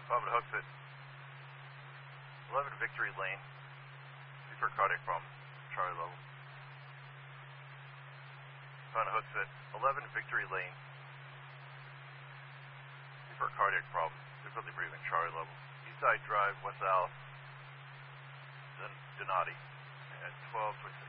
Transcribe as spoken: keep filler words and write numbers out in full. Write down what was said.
Five at Hookfit. eleven Victory Lane. For cardiac problem. Charlie level. Five at Hookfit. eleven Victory Lane. For cardiac problem. Difficulty breathing. Charlie level. Eastside Drive, West Allis. Then Donati. At twelve twenty-six.